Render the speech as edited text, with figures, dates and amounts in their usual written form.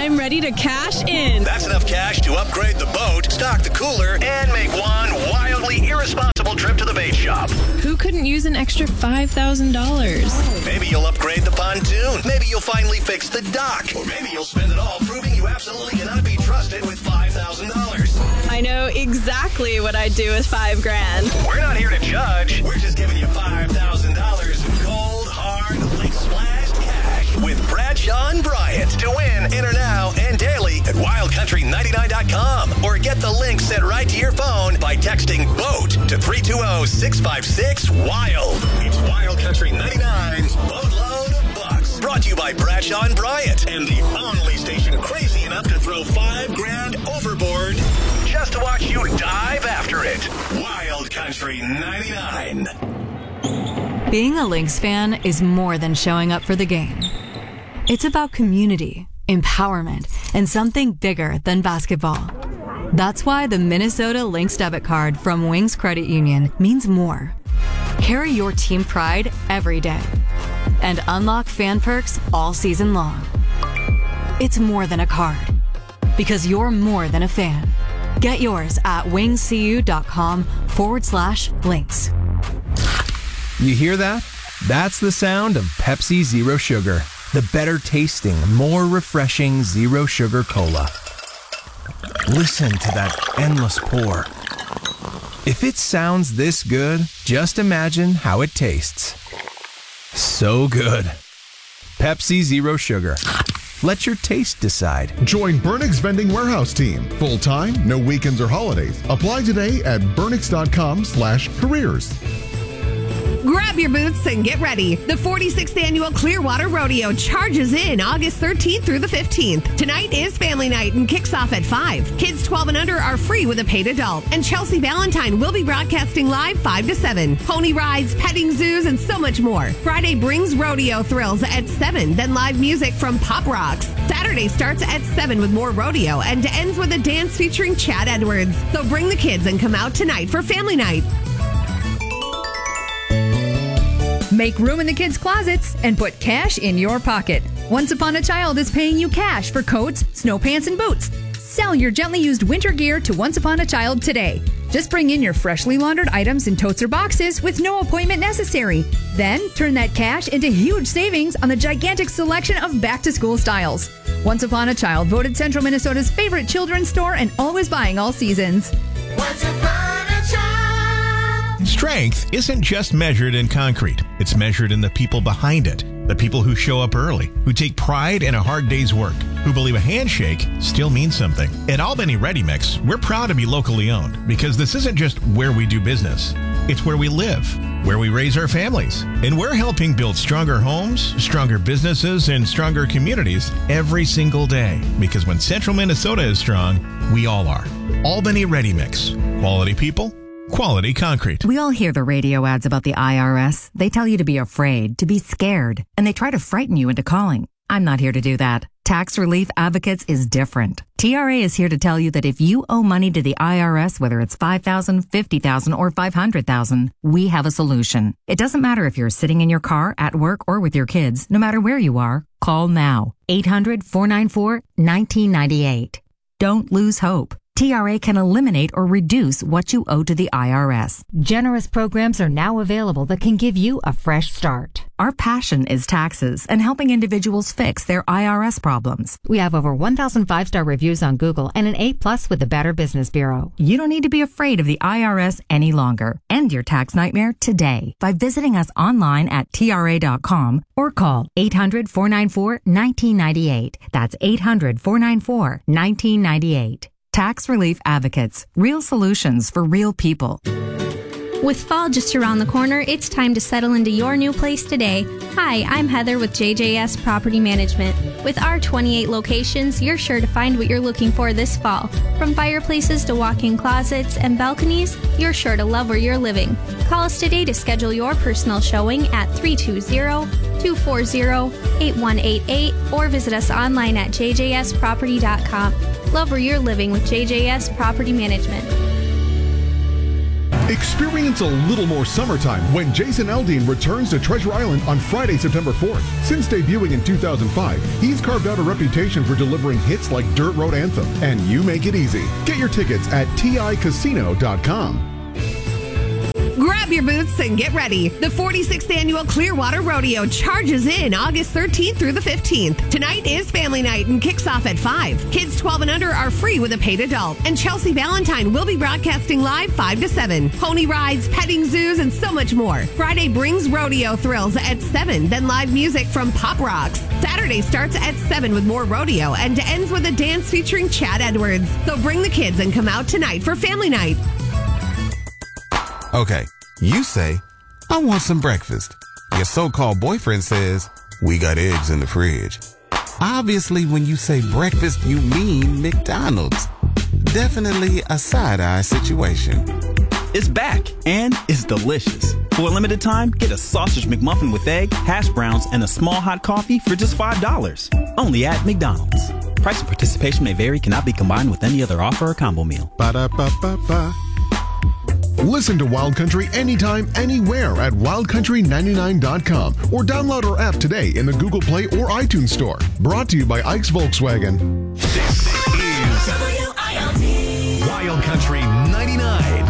I'm ready to cash in. That's enough cash to upgrade the boat, stock the cooler, and make one wildly irresponsible trip to the bait shop. Who couldn't use an extra $5,000? Maybe you'll upgrade the pontoon. Maybe you'll finally fix the dock. Or maybe you'll spend it all proving you absolutely cannot be trusted with $5,000. I know exactly what I'd do with $5,000. We're not here to judge. We're just giving you $5,000 in cold, hard, lake splashed cash with Bradshaw and Bryant to win Enter now and daily at wildcountry99.com or get the link sent right to your phone by texting BOAT to 320-656-WILD. It's Wild Country 99's Boatload of Bucks. Brought to you by Bradshaw and Bryant and the only station crazy enough to throw $5,000 overboard just to watch you dive after it. Wild Country 99. Being a Lynx fan is more than showing up for the game. It's about community, empowerment, and something bigger than basketball. That's why the Minnesota Lynx debit card from Wings Credit Union means more. Carry your team pride every day and unlock fan perks all season long. It's more than a card because you're more than a fan. Get yours at wingscu.com/Lynx. You hear that? That's the sound of Pepsi Zero Sugar, the better tasting, more refreshing Zero Sugar Cola. Listen to that endless pour. If it sounds this good, just imagine how it tastes. So good. Pepsi Zero Sugar. Let your taste decide. Join Burnix Vending Warehouse Team. Full-time, no weekends or holidays. Apply today at burnix.com/careers. Grab your boots and get ready. The 46th Annual Clearwater Rodeo charges in August 13th through the 15th. Tonight is family night and kicks off at 5. Kids 12 and under are free with a paid adult. And Chelsea Valentine will be broadcasting live 5 to 7. Pony rides, petting zoos, and so much more. Friday brings rodeo thrills at 7, then live music from Pop Rocks. Saturday starts at 7 with more rodeo and ends with a dance featuring Chad Edwards. So bring the kids and come out tonight for family night. Make room in the kids' closets and put cash in your pocket. Once Upon a Child is paying you cash for coats, snow pants, and boots. Sell your gently used winter gear to Once Upon a Child today. Just bring in your freshly laundered items in totes or boxes with no appointment necessary. Then turn that cash into huge savings on the gigantic selection of back-to-school styles. Once Upon a Child, voted Central Minnesota's favorite children's store and always buying all seasons. Once Upon a Child. Strength isn't just measured in concrete. It's measured in the people behind it. The people who show up early, who take pride in a hard day's work, who believe a handshake still means something. At Albany Ready Mix, we're proud to be locally owned because this isn't just where we do business. It's where we live, where we raise our families. And we're helping build stronger homes, stronger businesses, and stronger communities every single day. Because when Central Minnesota is strong, we all are. Albany Ready Mix. Quality people, quality concrete. We all hear the radio ads about the IRS. They tell you to be afraid, to be scared, and they try to frighten you into calling. I'm not here to do that. Tax Relief Advocates is different. TRA is here to tell you that if you owe money to the IRS, whether it's $5,000, $50,000, or $500,000, we have a solution. It doesn't matter if you're sitting in your car, at work, or with your kids. No matter where you are, call now. 800-494-1998. Don't lose hope. TRA can eliminate or reduce what you owe to the IRS. Generous programs are now available that can give you a fresh start. Our passion is taxes and helping individuals fix their IRS problems. We have over 1,000 5-star reviews on Google and an A+ with the Better Business Bureau. You don't need to be afraid of the IRS any longer. End your tax nightmare today by visiting us online at TRA.com or call 800-494-1998. That's 800-494-1998. Tax Relief Advocates. Real solutions for real people. With fall just around the corner, it's time to settle into your new place today. Hi, I'm Heather with JJS Property Management. With our 28 locations, you're sure to find what you're looking for this fall. From fireplaces to walk-in closets and balconies, you're sure to love where you're living. Call us today to schedule your personal showing at 320-240-8188 or visit us online at jjsproperty.com. Love where you're living with JJS Property Management. Experience a little more summertime when Jason Aldean returns to Treasure Island on Friday, September 4th. Since debuting in 2005, he's carved out a reputation for delivering hits like Dirt Road Anthem and You Make It Easy. Get your tickets at TICasino.com. Grab your boots and get ready. The 46th Annual Clearwater Rodeo charges in August 13th through the 15th. Tonight is family night and kicks off at 5. Kids 12 and under are free with a paid adult. And Chelsea Valentine will be broadcasting live 5 to 7. Pony rides, petting zoos, and so much more. Friday brings rodeo thrills at 7, then live music from Pop Rocks. Saturday starts at 7 with more rodeo and ends with a dance featuring Chad Edwards. So bring the kids and come out tonight for family night. Okay, you say, I want some breakfast. Your so-called boyfriend says, we got eggs in the fridge. Obviously, when you say breakfast, you mean McDonald's. Definitely a side-eye situation. It's back, and it's delicious. For a limited time, get a sausage McMuffin with egg, hash browns, and a small hot coffee for just $5. Only at McDonald's. Price and participation may vary, cannot be combined with any other offer or combo meal. Ba-da-ba-ba-ba. Listen to Wild Country anytime, anywhere at wildcountry99.com or download our app today in the Google Play or iTunes Store. Brought to you by Ike's Volkswagen. This is Wild Country 99.